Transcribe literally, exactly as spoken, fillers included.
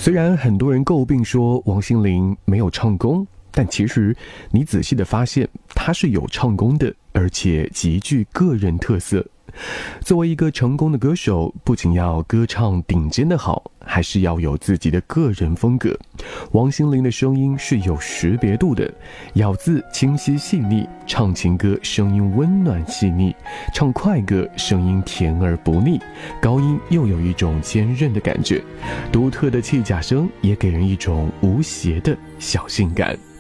虽然很多人诟病说王心凌没有唱功，但其实你仔细的发现她是有唱功的，而且极具个人特色。作为一个成功的歌手，不仅要歌唱顶尖的好，还是要有自己的个人风格。王心凌的声音是有识别度的，咬字清晰细腻，唱情歌声音温暖细腻，唱快歌声音甜而不腻，高音又有一种坚韧的感觉，独特的气假声也给人一种无邪的小性感。